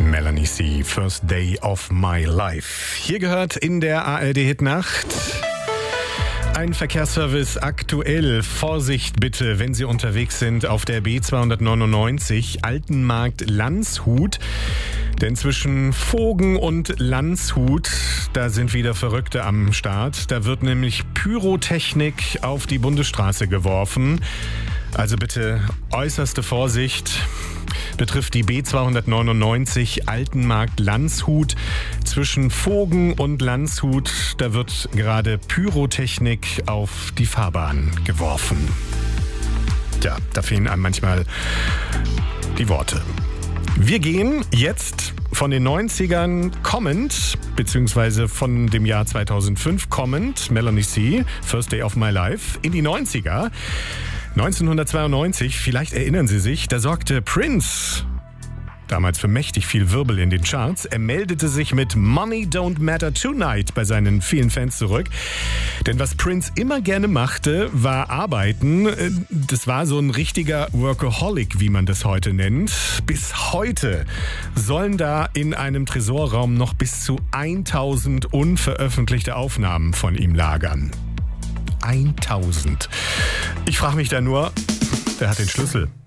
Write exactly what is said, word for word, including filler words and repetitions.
Melanie C., First Day of My Life. Hier gehört in der A R D-Hitnacht ein Verkehrsservice aktuell. Vorsicht bitte, wenn Sie unterwegs sind auf der B zweihundertneunundneunzig Altenmarkt-Landshut. Denn zwischen Vogen und Landshut, da sind wieder Verrückte am Start. Da wird nämlich Pyrotechnik auf die Bundesstraße geworfen. Also bitte äußerste Vorsicht. Betrifft die B zweihundertneunundneunzig Altenmarkt-Landshut. Zwischen Vogen und Landshut, da wird gerade Pyrotechnik auf die Fahrbahn geworfen. Tja, da fehlen einem manchmal die Worte. Wir gehen jetzt von den neunzigern kommend, beziehungsweise von dem Jahr zweitausendfünf kommend, Melanie C., First Day of My Life, in die neunziger. neunzehnhundertzweiundneunzig, vielleicht erinnern Sie sich, da sorgte Prince damals für mächtig viel Wirbel in den Charts. Er meldete sich mit Money Don't Matter Tonight bei seinen vielen Fans zurück. Denn was Prince immer gerne machte, war arbeiten. Das war so ein richtiger Workaholic, wie man das heute nennt. Bis heute sollen da in einem Tresorraum noch bis zu tausend unveröffentlichte Aufnahmen von ihm lagern. tausend. Ich frage mich da nur, wer hat den Schlüssel?